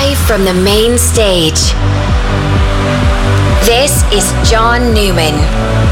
Live from the main stage, this is John Newman.